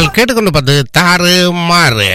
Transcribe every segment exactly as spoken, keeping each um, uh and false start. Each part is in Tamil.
நீங்கள் கேட்டுக்கொண்டு பார்த்து தாறு மாறு.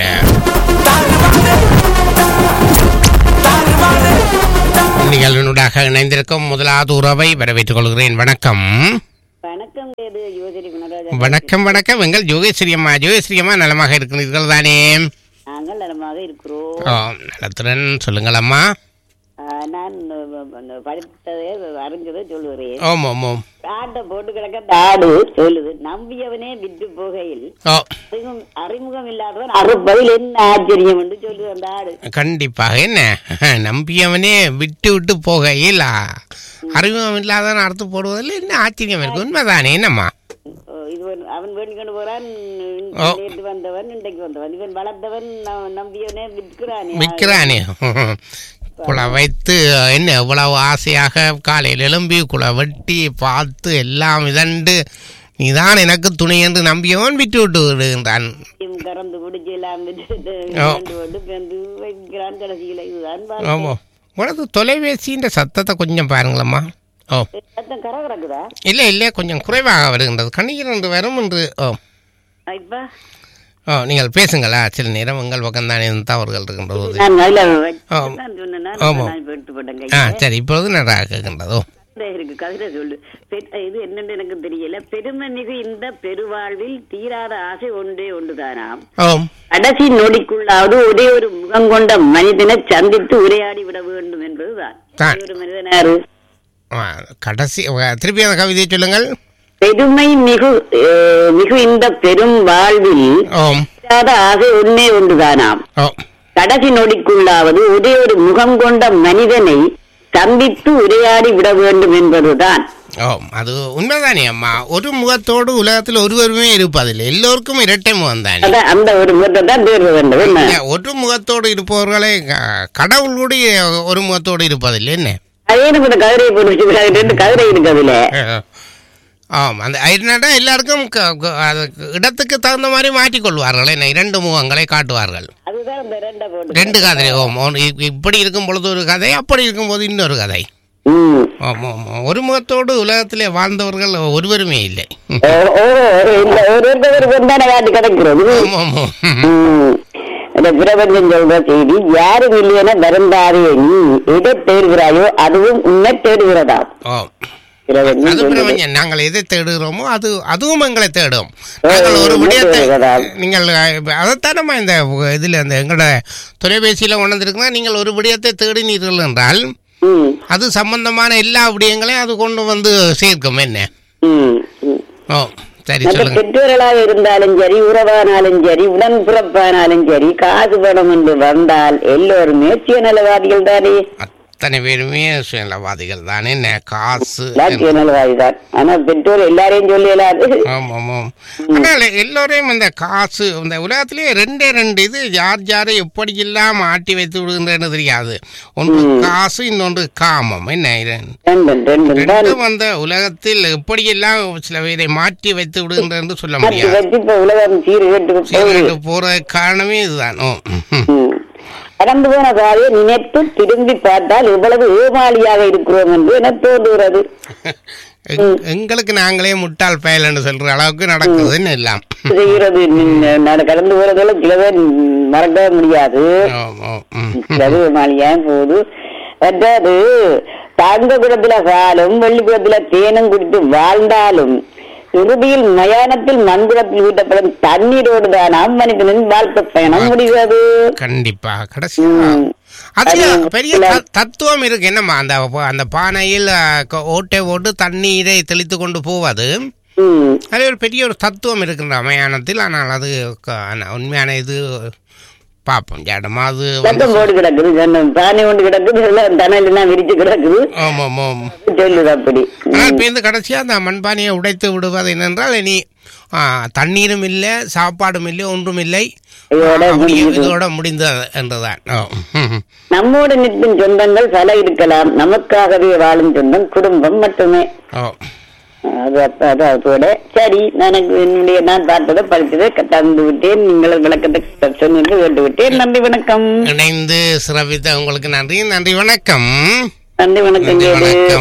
நிகழ்வினூடாக இணைந்திருக்கும் முதலாவது உறவை வரவேற்றுக் கொள்கிறேன். வணக்கம். வணக்கம். வணக்கம் வணக்கம். எங்கள் யோகேஸ்வரி அம்மா. யோகேஸ்வரி அம்மா நலமாக இருக்கிறீர்கள் தானே? நாங்கள் நலமாக இருக்கிறோம். நலத்துடன் சொல்லுங்கள் அம்மா. நான் படித்ததே அறிஞ்சதை சொல்லுகிறேன். ஓம் ஓம் ஓம். ஆட்டை போட்டு கிடக்க தாடு சொல்லுது, நம்பியவனே விட்டு போகையில் அறிமுகம் இல்லாதவன் அறுப்பதில் என்ன ஆச்சரியம் என்று சொல்லுது அந்த ஆடு. கண்டிப்பாக. என்ன நம்பியவனே விட்டு விட்டு போகையில் அறிமுகம் இல்லாதவன் அறுத்து போடுவதில் என்ன ஆச்சரியம் இருக்கு? உண்மைதானே? என்னம்மா இது அவன் வேண்டி கொண்டு போறான், நேற்று வந்தவன் இன்றைக்கு வந்தவன், இவன் வளர்த்தவன் நம்பியவனே விற்கிறானே விற்கிறானே குளை வைத்து என்ன எவ்வளவு ஆசையாக காலையில் எழும்பி குளை வெட்டி பார்த்து எல்லாம் இதண்டு நீதான் எனக்கு துணை என்று நம்பியவன் விட்டு விட்டு விடுகின்றான். கறந்து குடிச்சு எல்லாம் ஆமா. உனது தொலைபேசின்ற சத்தத்தை கொஞ்சம் பாருங்களம்மா. ஓ இல்லை இல்லை, கொஞ்சம் குறைவாக வருகின்றது. கணிகிறது வரும் என்று. ஓ ஓ நீங்கள் பேசுங்களா? சில நேரம் உங்கள் பக்கம் தானே தவறுகள் இருக்கின்றது. ஆ சரி, இப்பொழுது நன்றாக கேட்கின்றதோ இருக்கு. கவிதை சொல்லு. இது என்னன்னு எனக்கு தெரியல. பெருமை மிகு இந்த பெருவாழ்வில் தீராத ஆசை ஒன்றே ஒன்றுதானாம். கடைசி நொடிக்குள்ளாவது ஒரே ஒரு முகம் கொண்ட மனிதனை சந்தித்து உரையாடி விட வேண்டும் என்பதுதான். ஒரு மனிதனாரு கடைசி திருப்பி அந்த கவிதையை சொல்லுங்கள். பெருமை மிகு மிகு இந்த பெரும் வாழ்வில் ஆசை ஒன்னே ஒன்றுதானாம். கடைசி நொடிக்குள்ளாவது ஒரே ஒரு முகம் கொண்ட மனிதனை சந்தித்து உரையாடி விட வேண்டும் என்பதுதான். அது உண்மைதானே அம்மா. ஒரு முகத்தோடு உலகத்தில் ஒருவருமே இருப்பதில்லை, எல்லோருக்கும் இரட்டை முகம் தானே. அந்த ஒரு முகத்தை தான் தேர்வு வேண்டும். ஒரு முகத்தோடு இருப்பவர்களே கடவுள் கூட ஒரு முகத்தோடு இருப்பதில்லை. என்ன அதே நம்ம கதிரையை போட்டு கதிரை இருக்குதுல. ஆம், அந்த ஐநடா எல்லாருக்கும் இடத்துக்கு தகுந்த மாதிரி மாற்றிக்கொள்வார்கள். என்ன இரண்டு முகங்களை காட்டுவார்கள். ரெண்டு கதை. ஓம் இப்படி இருக்கும் பொழுது ஒரு கதை, அப்படி இருக்கும் போது இன்னொரு கதை. ஒரு முகத்தோடு உலகத்திலே வாழ்ந்தவர்கள் ஒருவருமே இல்லை. பிரபஞ்சம் சொல்ற செய்தி, யாரும் இல்லையென வருந்தாதே நீ எதை தேடுகிறாயோ அதுவும் உன்னை தேடுகிறதா. அது பிரபஞ்சம். நாங்கள் எதை தேடுகிறோமோ அது அதுவும் எங்களை தேடும். நாங்கள் ஒரு விடயத்தை நீங்கள் அதைத்தானம்மா இந்த இதுல அந்த எங்களோட தொலைபேசியில உணர்ந்திருக்குன்னா, நீங்கள் ஒரு விடயத்தை தேடினீர்கள் என்றால் அது சம்பந்தமான எல்லா விடயங்களையும் அது கொண்டு வந்து சேர்க்கும். என்ன ஓ சரி சொல்லுங்க. பெற்றோர்களாக இருந்தாலும் சரி, உறவானாலும் சரி, உடன்பிறப்பானாலும் சரி, காசு பணம் என்று வந்தால் எல்லோருமே சுயநலவாதிகள் தானே. அத்தனை பேருமே சுயநலவாதிகள் தானே. என்ன காசு சுயநலவாதி தான். ஆனா பெற்றோர் எல்லாரையும் சொல்லலாது. ஆமா ஆமா. ஆனால் எல்லோரையும் இந்த காசு இந்த உலகத்திலேயே ரெண்டே ரெண்டு இது யார் யாரை எப்படி எல்லாம் ஆட்டி வைத்து விடுகின்றன்னு தெரியாது. ஒன்று காசு, இன்னொன்று காமம். என்ன ரெண்டும் அந்த உலகத்தில் எப்படியெல்லாம் சில பேரை மாற்றி வைத்து விடுகின்ற சொல்ல முடியாது. சீர்கேட்டு போற காரணமே இதுதான். கடந்து போன காலையை நினைத்து திரும்பி பார்த்தால் இவ்வளவு ஏமாளியாக இருக்கிறோம் என்று என தோன்றுகிறது. எங்களுக்கு நாங்களே முட்டாள் பயல் என்று சொல்ற அளவுக்கு நடக்குதுன்னு எல்லாம் செய்கிறது. கடந்து போறதுல சில பேர் மறக்கவே முடியாது. ஏமாளியாக போது அதாவது தங்க குடத்துல பாலும் வெள்ளி குடத்துல தேனும் குடித்து வாழ்ந்தாலும் இறுதியில் மயானத்தில் மண்புறத்தில் வீட்டப்படும் தண்ணீரோடு தான் மனிதனின் வாழ்க்கை பயணம் முடிகிறது. கண்டிப்பா. கடைசி அதுல பெரிய தத்துவம் இருக்கு. என்னம்மா அந்த அந்த பானையில் ஓட்டை ஓட்டு தண்ணீரை தெளித்து கொண்டு போவது, அது ஒரு பெரிய ஒரு தத்துவம் இருக்கின்ற மயானத்தில். ஆனால் அது உண்மையான இது பாப்போம் ஜாடமா. அது ஓடி கிடக்குது, பானை ஒன்று கிடக்குது, தனலாம் விரிச்சு கிடக்குது. ஆமா ஆமா சொல்லுது அப்படி. இப்ப இந்த கடைசியா அந்த மண்பானையை உடைத்து விடுவது என்னென்றால், இனி தண்ணீரும் இல்லை, சாப்பாடும் இல்லை, ஒன்றும் இல்லை, இதோட முடிந்தது என்றுதான். நம்மோடு நிற்கும் சொந்தங்கள் பல இருக்கலாம், நமக்காகவே வாழும் சொந்தம் குடும்பம் மட்டுமே. அதோட சரி, எனக்கு என்னுடைய நான் பார்த்ததை படித்ததை தந்து விட்டேன். நீங்கள் விளக்கத்தை சொன்னது கேட்டு விட்டேன். நன்றி வணக்கம். இணைந்து சிறப்பித்த உங்களுக்கு நன்றி. நன்றி வணக்கம். நன்றி வணக்கம்.